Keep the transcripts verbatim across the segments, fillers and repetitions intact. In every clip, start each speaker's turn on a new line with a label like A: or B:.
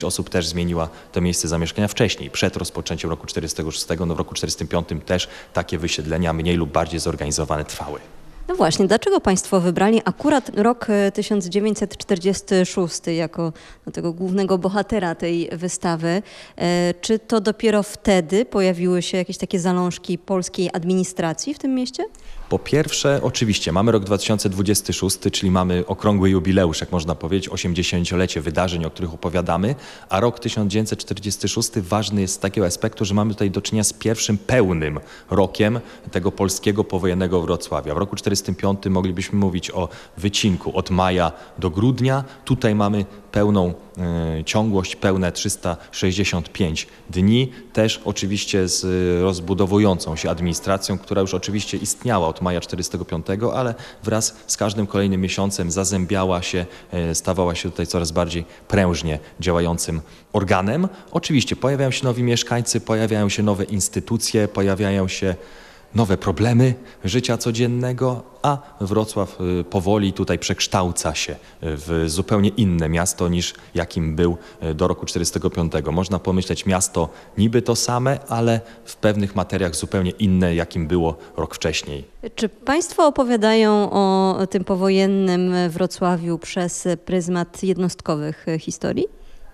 A: osób też zmieniła to miejsce zamieszkania wcześniej, przed rozpoczęciem roku czterdziestego szóstego. No w roku czterdziestym piątym też takie wysiedlenia mniej lub bardziej zorganizowane trwały.
B: No właśnie, dlaczego Państwo wybrali akurat rok tysiąc dziewięćset czterdziesty szósty jako no, tego głównego bohatera tej wystawy? E, czy to dopiero wtedy pojawiły się jakieś takie zalążki polskiej administracji w tym mieście?
A: Po pierwsze, oczywiście, mamy rok dwa tysiące dwudziesty szósty, czyli mamy okrągły jubileusz, jak można powiedzieć, osiemdziesięciolecie wydarzeń, o których opowiadamy, a rok tysiąc dziewięćset czterdziesty szósty ważny jest z takiego aspektu, że mamy tutaj do czynienia z pierwszym pełnym rokiem tego polskiego powojennego Wrocławia. W roku czterdziestym piątym moglibyśmy mówić o wycinku od maja do grudnia. Tutaj mamy pełną y, ciągłość, pełne trzysta sześćdziesiąt pięć dni, też oczywiście z rozbudowującą się administracją, która już oczywiście istniała od maja czterdziestego piątego, ale wraz z każdym kolejnym miesiącem zazębiała się, y, stawała się tutaj coraz bardziej prężnie działającym organem. Oczywiście pojawiają się nowi mieszkańcy, pojawiają się nowe instytucje, pojawiają się nowe problemy życia codziennego, a Wrocław powoli tutaj przekształca się w zupełnie inne miasto niż jakim był do roku czterdziestego piątego. Można pomyśleć miasto niby to same, ale w pewnych materiach zupełnie inne, jakim było rok wcześniej.
B: Czy Państwo opowiadają o tym powojennym Wrocławiu przez pryzmat jednostkowych historii?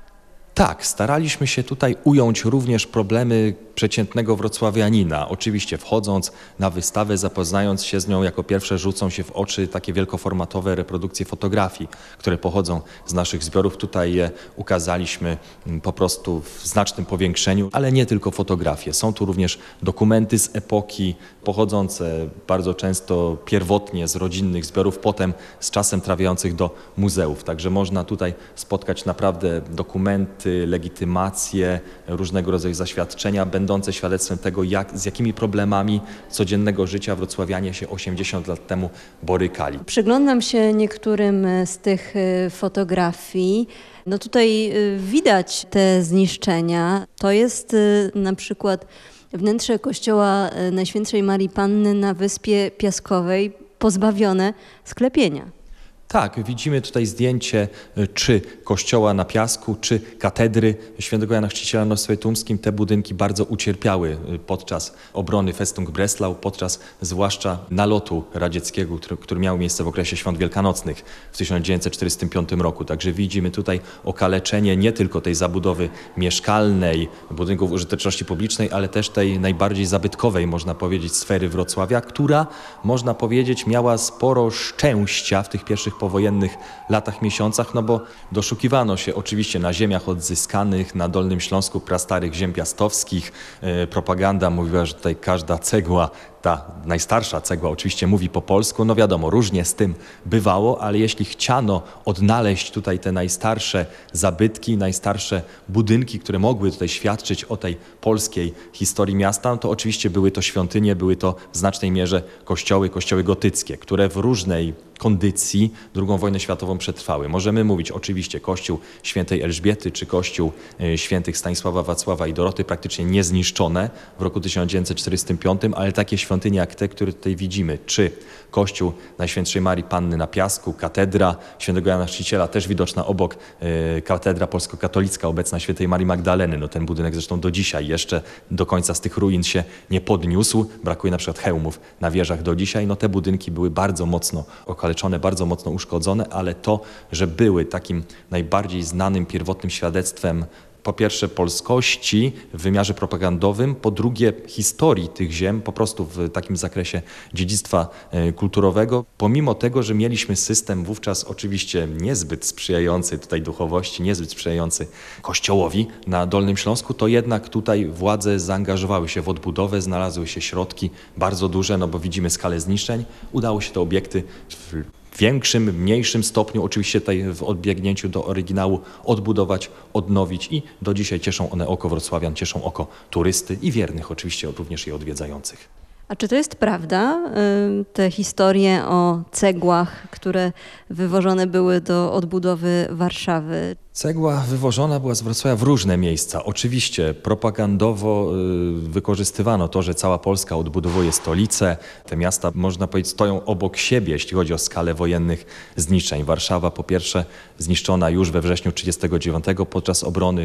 A: Tak, staraliśmy się tutaj ująć również problemy przeciętnego wrocławianina. Oczywiście wchodząc na wystawę, zapoznając się z nią, jako pierwsze rzucą się w oczy takie wielkoformatowe reprodukcje fotografii, które pochodzą z naszych zbiorów. Tutaj je ukazaliśmy po prostu w znacznym powiększeniu, ale nie tylko fotografie. Są tu również dokumenty z epoki, pochodzące bardzo często pierwotnie z rodzinnych zbiorów, potem z czasem trafiających do muzeów. Także można tutaj spotkać naprawdę dokumenty, legitymacje, różnego rodzaju zaświadczenia, będące świadectwem tego, jak, z jakimi problemami codziennego życia wrocławianie się osiemdziesiąt lat temu borykali.
B: Przyglądam się niektórym z tych fotografii. No tutaj widać te zniszczenia. To jest na przykład wnętrze kościoła Najświętszej Marii Panny na Wyspie Piaskowej, pozbawione sklepienia.
A: Tak, widzimy tutaj zdjęcie czy kościoła na Piasku, czy katedry świętego Jana Chrzciciela na Ostrowie Tumskim. Te budynki bardzo ucierpiały podczas obrony Festung Breslau, podczas zwłaszcza nalotu radzieckiego, który, który miał miejsce w okresie świąt wielkanocnych w tysiąc dziewięćset czterdziestym piątym roku. Także widzimy tutaj okaleczenie nie tylko tej zabudowy mieszkalnej, budynków użyteczności publicznej, ale też tej najbardziej zabytkowej, można powiedzieć, sfery Wrocławia, która, można powiedzieć, miała sporo szczęścia w tych pierwszych powojennych latach, miesiącach, no bo doszukiwano się oczywiście na ziemiach odzyskanych na Dolnym Śląsku prastarych ziem piastowskich. E, propaganda mówiła, że tutaj każda cegła, ta najstarsza cegła oczywiście mówi po polsku. No wiadomo, różnie z tym bywało, ale jeśli chciano odnaleźć tutaj te najstarsze zabytki, najstarsze budynki, które mogły tutaj świadczyć o tej polskiej historii miasta, no to oczywiście były to świątynie, były to w znacznej mierze kościoły, kościoły gotyckie, które w różnej kondycji drugą wojnę światową przetrwały. Możemy mówić oczywiście kościół świętej Elżbiety czy kościół y, świętych Stanisława, Wacława i Doroty praktycznie niezniszczone w roku tysiąc dziewięćset czterdziestym piątym, ale takie świątynie jak te, które tutaj widzimy, czy kościół Najświętszej Marii Panny na Piasku, katedra świętego Jana Chrzciciela, też widoczna obok, y, katedra polsko-katolicka obecna świętej Marii Magdaleny. No ten budynek zresztą do dzisiaj jeszcze do końca z tych ruin się nie podniósł. Brakuje na przykład hełmów na wieżach do dzisiaj. No te budynki były bardzo mocno okaleczone, bardzo mocno uszkodzone, ale to, że były takim najbardziej znanym, pierwotnym świadectwem po pierwsze polskości w wymiarze propagandowym, po drugie historii tych ziem, po prostu w takim zakresie dziedzictwa kulturowego. Pomimo tego, że mieliśmy system wówczas oczywiście niezbyt sprzyjający tutaj duchowości, niezbyt sprzyjający Kościołowi na Dolnym Śląsku, to jednak tutaj władze zaangażowały się w odbudowę, znalazły się środki bardzo duże, no bo widzimy skalę zniszczeń. Udało się te obiekty w większym, mniejszym stopniu, oczywiście tutaj w odbiegnięciu do oryginału, odbudować, odnowić i do dzisiaj cieszą one oko wrocławian, cieszą oko turysty i wiernych oczywiście również i odwiedzających.
B: A czy to jest prawda, te historie o cegłach, które wywożone były do odbudowy Warszawy?
A: Cegła wywożona była z Wrocławia w różne miejsca. Oczywiście propagandowo wykorzystywano to, że cała Polska odbudowuje stolicę. Te miasta, można powiedzieć, stoją obok siebie, jeśli chodzi o skalę wojennych zniszczeń. Warszawa po pierwsze zniszczona już we wrześniu tysiąc dziewięćset trzydziestego dziewiątego podczas obrony